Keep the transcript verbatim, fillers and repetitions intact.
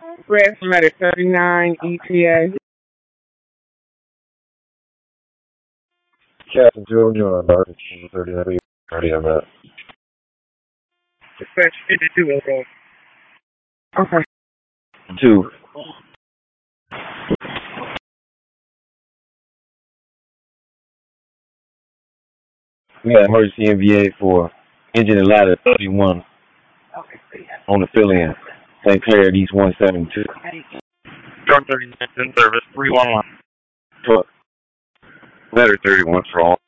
Red letter thirty-nine E T A. Captain Junior on Arkansas thirty-nine thirty on that. Dispatch fifty-two, okay. Okay. Two. We got emergency N V A for engine and ladder thirty-one on the fill-in. Saint Clair East one seventy-two. Drone thirty-six in service, three one one. Truck. Ladder thirty-one for all.